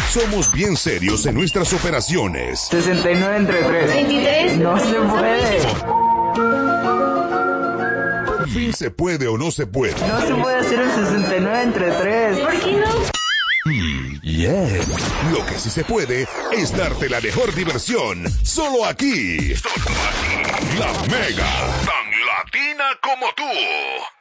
Somos bien serios en nuestras operaciones. 69 entre 3. 23. No se puede. Por fin se puede o no se puede. No se puede hacer el 69 entre 3. ¿Por qué no? Yeah. Lo que sí se puede es darte la mejor diversión. Solo aquí. La Mega. Tan latina como tú.